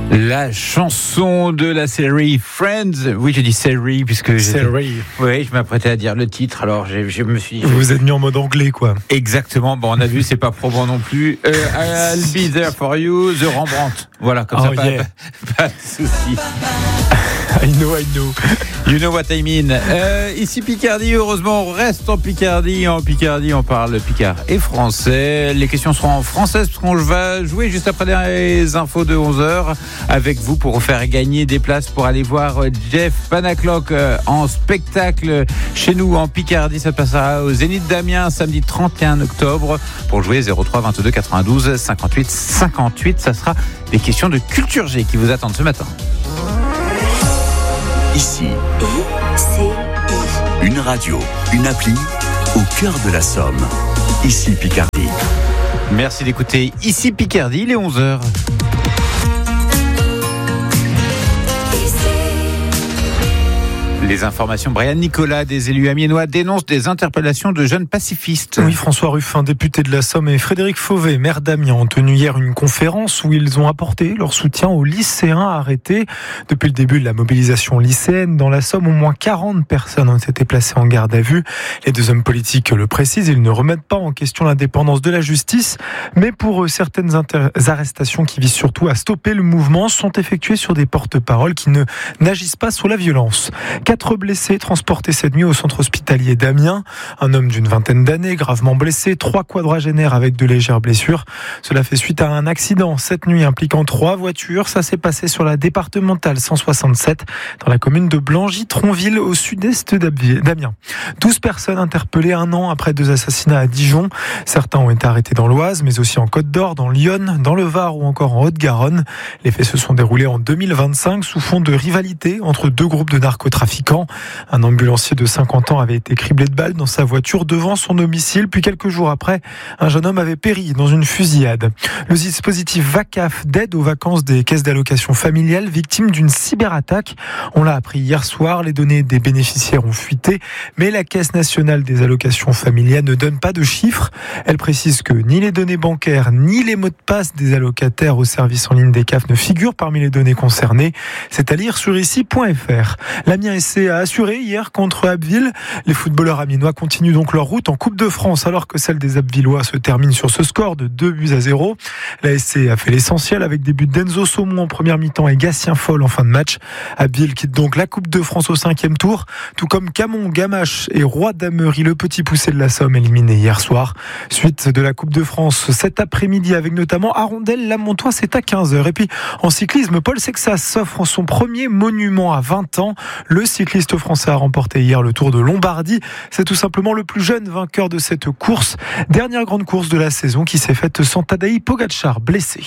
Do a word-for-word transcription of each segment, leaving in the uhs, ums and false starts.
La chanson de la série Friends. Oui, j'ai dit série puisque série. Oui, je m'apprêtais à dire le titre. Alors, je, je me suis. Vous êtes mis en mode anglais, quoi. Exactement. Bon, on a vu, c'est pas probant non plus. Euh, I'll be there for you, The Rembrandt. Voilà, comme oh, ça, pas, yeah. pas, pas de souci. I know, I know. You know what I mean. Euh, ici Picardie, heureusement, on reste en Picardie. En Picardie, on parle picard et français. Les questions seront en français, parce qu'on va jouer juste après les infos de onze heures avec vous pour vous faire gagner des places pour aller voir Jeff Panaclock en spectacle chez nous en Picardie. Ça passera au Zénith d'Amiens samedi trente et un octobre pour jouer zéro trois vingt-deux quatre-vingt-douze cinquante-huit cinquante-huit. Ça sera des questions de culture G qui vous attendent ce matin. Ici, une radio, une appli au cœur de la Somme. Ici Picardie. Merci d'écouter Ici Picardie, il est onze heures. Les informations, Brian Nicolas, des élus amiénois dénoncent des interpellations de jeunes pacifistes. Oui, François Ruffin, député de la Somme, et Frédéric Fauvet, maire d'Amiens, ont tenu hier une conférence où ils ont apporté leur soutien aux lycéens arrêtés. Depuis le début de la mobilisation lycéenne dans la Somme, au moins quarante personnes ont été placées en garde à vue. Les deux hommes politiques le précisent, ils ne remettent pas en question l'indépendance de la justice, mais pour eux, certaines inter- arrestations qui visent surtout à stopper le mouvement sont effectuées sur des porte-paroles qui ne n'agissent pas sous la violence. Quatre blessés transportés cette nuit au centre hospitalier d'Amiens. Un homme d'une vingtaine d'années, gravement blessé, trois quadragénaires avec de légères blessures. Cela fait suite à un accident cette nuit impliquant trois voitures. Ça s'est passé sur la départementale cent soixante-sept dans la commune de Blangy-Tronville au sud-est d'Amiens. douze personnes interpellées un an après deux assassinats à Dijon. Certains ont été arrêtés dans l'Oise, mais aussi en Côte-d'Or, dans l'Yonne, dans le Var ou encore en Haute-Garonne. Les faits se sont déroulés en deux mille vingt-cinq sous fond de rivalité entre deux groupes de narcotrafiquants. Un ambulancier de cinquante ans avait été criblé de balles dans sa voiture devant son domicile. Puis quelques jours après, un jeune homme avait péri dans une fusillade. Le dispositif VACAF d'aide aux vacances des caisses d'allocation familiale, victime d'une cyberattaque. On l'a appris hier soir, les données des bénéficiaires ont fuité, mais la Caisse nationale des allocations familiales ne donne pas de chiffres. Elle précise que ni les données bancaires, ni les mots de passe des allocataires au service en ligne des C A F ne figurent parmi les données concernées. C'est à lire sur ici point f r. L'Amiens S C a assuré hier contre Abbeville. Les footballeurs amiénois continuent donc leur route en Coupe de France alors que celle des Abbvillois se termine sur ce score de deux buts à zéro. La S C a fait l'essentiel avec des buts d'Enzo Saumon en première mi-temps et Gatien Foll en fin de match. Abbeville quitte donc la Coupe de France au cinquième tour, tout comme Camon, Gamache et Roi d'Amery, le petit poussé de la Somme, éliminé hier soir. Suite de la Coupe de France cet après-midi avec notamment Arondel, Lamontois, c'est à quinze heures. Et puis en cyclisme, Paul Sexas s'offre son premier monument à vingt ans. Le cycliste français a remporté hier le Tour de Lombardie. C'est tout simplement le plus jeune vainqueur de cette course. Dernière grande course de la saison qui s'est faite sans Tadej Pogačar, blessé.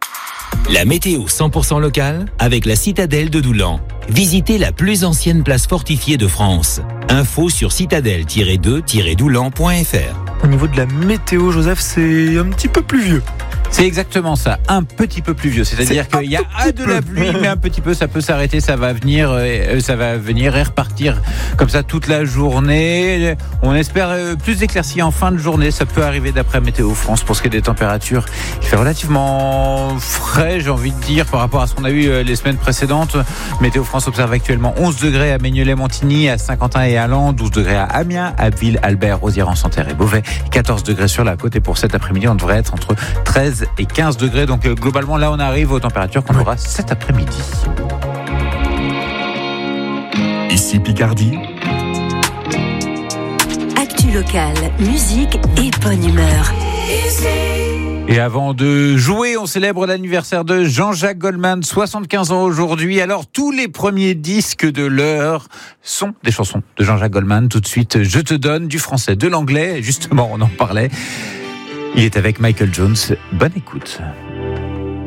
La météo cent pour cent locale avec la citadelle de Doulan. Visitez la plus ancienne place fortifiée de France. Info sur citadelle tiret deux tiret doulan point f r. Au niveau de la météo, Joseph, c'est un petit peu pluvieux. C'est exactement ça, un petit peu pluvieux. C'est-à-dire C'est qu'il y a ah, de la pluie, mais un petit peu, ça peut s'arrêter, ça va venir, euh, ça va venir et repartir comme ça toute la journée. On espère euh, plus d'éclaircies en fin de journée. Ça peut arriver d'après Météo France. Pour ce qui est des températures, il fait relativement frais, j'ai envie de dire, par rapport à ce qu'on a eu euh, les semaines précédentes. Météo France observe actuellement onze degrés à Maignelet-Montigny, à Saint-Quentin et à Laon, douze degrés à Amiens, Abbeville, Albert, Rosières-en-Santerre et Beauvais, quatorze degrés sur la côte. Et pour cet après-midi, on devrait être entre treize et quinze degrés. Donc euh, globalement, là, on arrive aux températures qu'on aura cet après-midi. Ici Picardie. Actu locale, musique et bonne humeur. Et avant de jouer, on célèbre l'anniversaire de Jean-Jacques Goldman, soixante-quinze ans aujourd'hui. Alors, tous les premiers disques de l'heure sont des chansons de Jean-Jacques Goldman. Tout de suite, je te donne du français, de l'anglais. Justement, on en parlait. Il est avec Michael Jones. Bonne écoute.